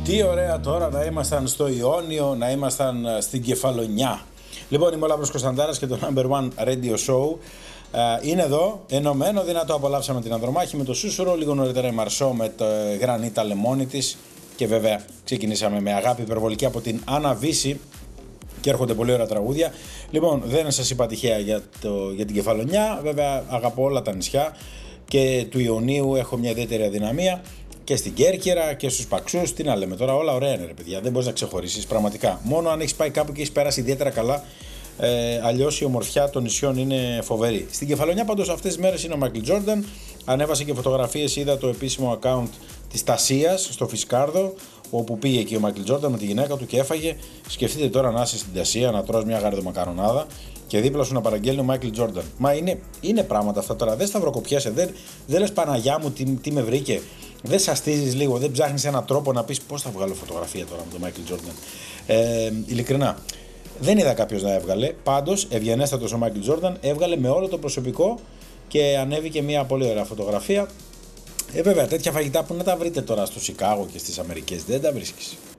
Τι ωραία τώρα να ήμασταν στο Ιόνιο, να ήμασταν στην Κεφαλονιά. Λοιπόν, είμαι ο Λάμπρος Κωνσταντάρας και το Number One Radio Show είναι εδώ, ενωμένο, δυνατό. Απολαύσαμε την Ανδρομάχη με το Σούσουρο, λίγο νωρίτερα η Μαρσό με το Γρανίτα Λεμόνι της και βέβαια ξεκινήσαμε με αγάπη υπερβολική από την Άννα Βύση και έρχονται πολύ ωραία τραγούδια. Λοιπόν, δεν σας είπα τυχαία για την Κεφαλονιά, βέβαια αγαπώ όλα τα νησιά και του Ιωνίου έχω μια ιδιαίτερη αδυναμία. Και στην Κέρκυρα και στους Παξούς, τι να λέμε τώρα, όλα ωραία είναι ρε παιδιά, δεν μπορείς να ξεχωρίσεις πραγματικά. Μόνο αν έχεις πάει κάπου και έχεις περάσει ιδιαίτερα καλά, αλλιώς η ομορφιά των νησιών είναι φοβερή. Στην Κεφαλονιά πάντως αυτές τις μέρες είναι ο Μάικλ Τζόρνταν, ανέβασε και φωτογραφίες, είδα το επίσημο account της Τασίας στο Φισκάρδο, όπου πήγε εκεί ο Μάικλ Τζόρνταν με τη γυναίκα του και έφαγε. Σκεφτείτε τώρα να είσαι στην Τασία, να τρως μια γαρδομακαρονάδα και δίπλα σου να παραγγέλνει ο Μάικλ Τζόρνταν. Μα είναι πράγματα αυτά τώρα, δεν σταυροκοπιάσαι, δεν λες Παναγιά μου τι με βρήκε. Δεν σαστίζεις λίγο, δεν ψάχνεις έναν τρόπο να πεις πώς θα βγάλω φωτογραφία τώρα με τον Μάικλ Τζόρνταν. Ειλικρινά, δεν είδα κάποιος να έβγαλε. Πάντως, ευγενέστατος ο Μάικλ Τζόρνταν έβγαλε με όλο το προσωπικό και ανέβηκε μια πολύ ωραία φωτογραφία. Βέβαια, τέτοια φαγητά που να τα βρείτε τώρα στο Σικάγο και στις Αμερικές, δεν τα βρίσκεις.